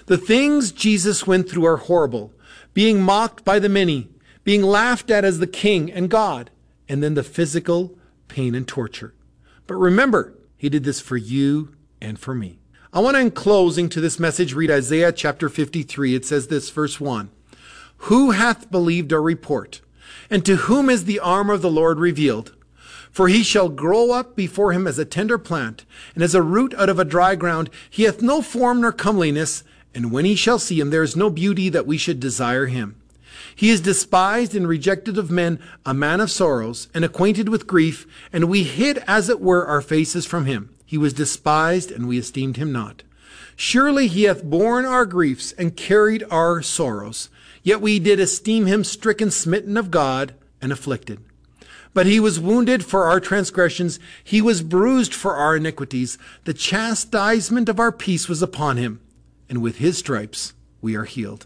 The things Jesus went through are horrible. Being mocked by the many, being laughed at as the king and God, and then the physical pain and torture. But remember, he did this for you and for me. I want to, in closing to this message, read Isaiah chapter 53. It says this, verse 1. Who hath believed our report? And to whom is the arm of the Lord revealed? For he shall grow up before him as a tender plant, and as a root out of a dry ground. He hath no form nor comeliness, and when he shall see him, there is no beauty that we should desire him. He is despised and rejected of men, a man of sorrows, and acquainted with grief, and we hid as it were our faces from him. He was despised, and we esteemed him not. Surely he hath borne our griefs, and carried our sorrows. Yet we did esteem him stricken, smitten of God, and afflicted. But he was wounded for our transgressions, he was bruised for our iniquities. The chastisement of our peace was upon him, and with his stripes we are healed.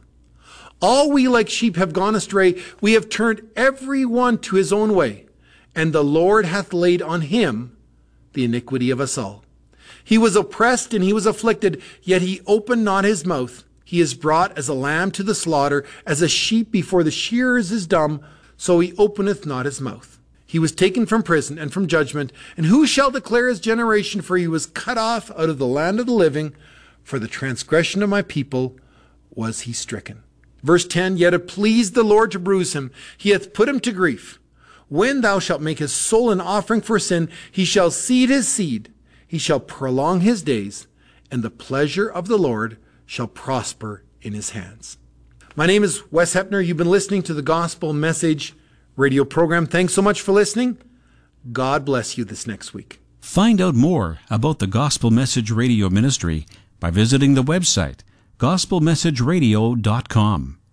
All we like sheep have gone astray, we have turned every one to his own way, and the Lord hath laid on him the iniquity of us all. He was oppressed and he was afflicted, yet he opened not his mouth. He is brought as a lamb to the slaughter, as a sheep before the shearers is dumb, so he openeth not his mouth. He was taken from prison and from judgment, and who shall declare his generation? For he was cut off out of the land of the living. For the transgression of my people was he stricken. Verse 10, yet it pleased the Lord to bruise him. He hath put him to grief. When thou shalt make his soul an offering for sin, he shall seed his seed. He shall prolong his days, and the pleasure of the Lord shall prosper in his hands. My name is Wes Hepner. You've been listening to the Gospel Message radio program. Thanks so much for listening. God bless you this next week. Find out more about the Gospel Message Radio Ministry by visiting the website gospelmessageradio.com.